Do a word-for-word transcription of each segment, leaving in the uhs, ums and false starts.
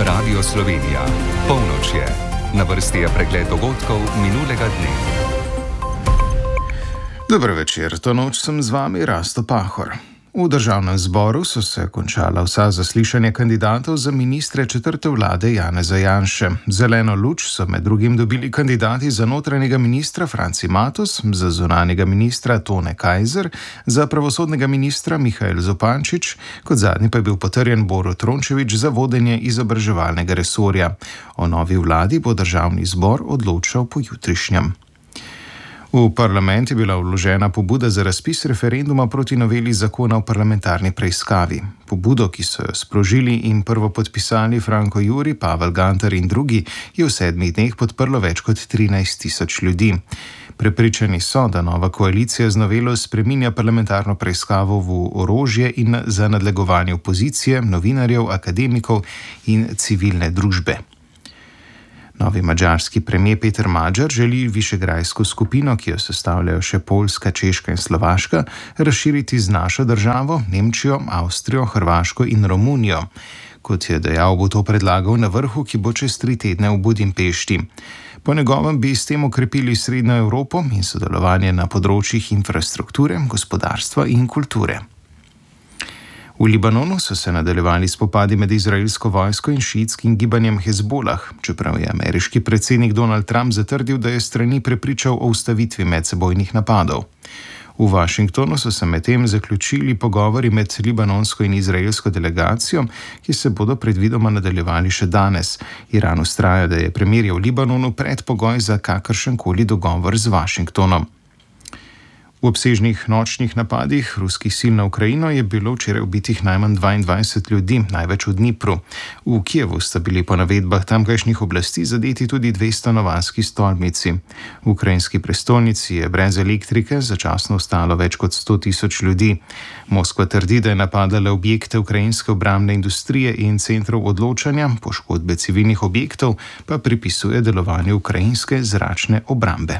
Radio Slovenija. Polnoč je. Na vrsti je pregled dogodkov minulega dne. Dober večer, to noč sem z vami Rasto Pahor. V državnem zboru so se končala vsa zaslišanja kandidatov za ministre četrte vlade Janeza Janše. Zeleno luč so med drugim dobili kandidati za notranjega ministra Franci Matos, za zunanjega ministra Tone Kajzer, za pravosodnega ministra Mihael Zupančič, kot zadnji pa je bil potrjen Borut Rončević za vodenje izobraževalnega resorja. O novi vladi bo državni zbor odločal pojutrišnjem. V parlament je bila vložena pobuda za razpis referenduma proti noveli zakona o parlamentarni preiskavi. Pobudo, ki so jo sprožili in prvo podpisali Franko Juri, Pavel Gantar in drugi, je v sedmih dneh podprlo več kot trinajst tisoč ljudi. Prepričani so, da nova koalicija z novelo spreminja parlamentarno preiskavo v orožje in za nadlegovanje opozicije, novinarjev, akademikov in civilne družbe. Novi madžarski premijer Peter Magyar želi višegrajsko skupino, ki jo sestavljajo še Poljska, Češka in Slovaška, razširiti z našo državo, Nemčijo, Avstrijo, Hrvaško in Romunijo. Kot je dejal, bo to predlagal na vrhu, ki bo čez tri tedne v Budimpešti. Po njegovem bi s tem okrepili Srednjo Evropo in sodelovanje na področjih infrastrukture, gospodarstva in kulture. V Libanonu so se nadaljevali spopadi med izraelsko vojsko in šiitskim gibanjem Hezbolah, čeprav je ameriški predsednik Donald Trump zatrdil, da je strani prepričal o ustavitvi medsebojnih napadov. V Washingtonu so se medtem zaključili pogovori med libanonsko in izraelsko delegacijo, ki se bodo predvidoma nadaljevali še danes. Iran vztraja, da je premirje v Libanonu predpogoj za kakršenkoli dogovor z Washingtonom. V obsežnih nočnih napadih ruskih sil na Ukrajino je bilo včeraj ubitih najmanj dvaindvajset ljudi, največ v Dnipru. V Kijevu sta bili po navedbah tamkajšnjih oblasti zadeti tudi dve stanovanjski stolpnici. V ukrajinski prestolnici je brez elektrike začasno ostalo več kot sto tisoč ljudi. Moskva trdi, da je napadala objekte ukrajinske obrambne industrije in centrov odločanja, poškodbe civilnih objektov pa pripisuje delovanju ukrajinske zračne obrambe.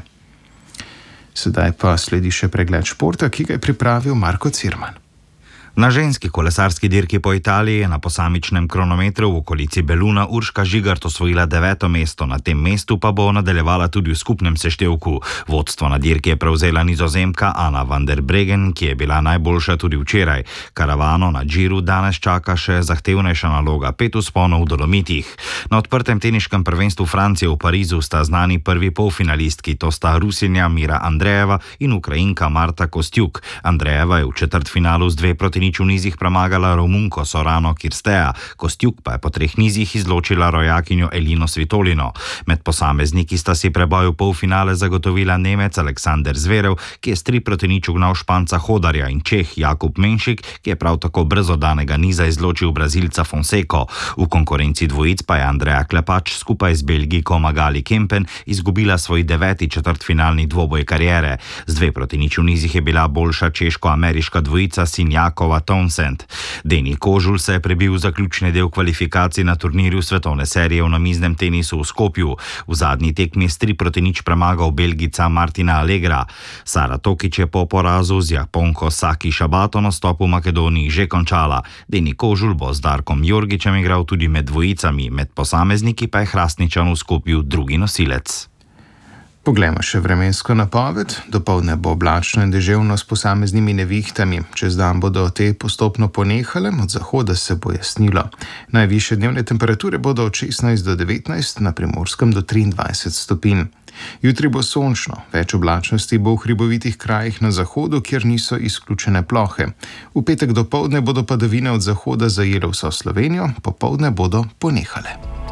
Sedaj pa sledi še pregled športa, ki ga je pripravil Marko Cirman. Na ženski kolesarski dirki po Italiji je na posamičnem kronometru v okolici Beluna Urška Žigart osvojila deveto mesto, na tem mestu pa bo nadaljevala tudi v skupnem seštevku. Vodstvo na dirki je prevzela Nizozemka Ana van der Breggen, ki je bila najboljša tudi včeraj. Karavano na Džiru danes čaka še zahtevnejša naloga, pet vzponov v Dolomitih. Na odprtem teniškem prvenstvu Francije v Parizu sta znani prvi polfinalistki, to sta Rusinja Mira Andrejeva in Ukrajinka Marta Kostjuk. Andrejeva je v četrtfinalu z dve proti nič v nizih premagala Romunko Sorano Kirsteja, Kostjuk pa je po treh nizih izločila rojakinjo Elino Svitolino. Med posamezniki sta si preboj v polfinale zagotovila Nemec Aleksander Zverev, ki je s tri proti nič ugnal Španca Hodarja, in Čeh Jakub Menšik, ki je prav tako brez oddanega niza izločil Brazilca Fonseko. V konkurenci dvojic pa je Andreja Klepač skupaj z Belgijko Magali Kempen izgubila svoj deveti četrtfinalni dvoboj kariere. Z dve proti nič v nizih je bila boljša češko-ameriška dvojica Sinjakova Townsend. Deni Kožul se je prebil v zaključni del kvalifikacij na turnirju svetovne serije v namiznem tenisu v Skopju. V zadnji tekmi s tri proti nič premagal Belgica Martina Allegra. Sara Tokič je po porazu z Japonko Saki Shabato nastop v Makedoniji že končala. Deni Kožul bo z Darkom Jorgičem igral tudi med dvojicami, med posamezniki pa je Hrastničan v Skopju drugi nosilec. Poglejmo še vremensko napoved. Dopoldne bo oblačno in deževno s posameznimi nevihtami. Čez dan bodo te postopno ponehale, od zahoda se bo jasnilo. Najvišje dnevne temperature bodo od šestnajst do devetnajst, na Primorskem do triindvajset stopinj. Jutri bo sončno, več oblačnosti bo v hribovitih krajih na zahodu, kjer niso izključene plohe. V petek dopoldne bodo padavine od zahoda zajele vso Slovenijo, popoldne bodo ponehale.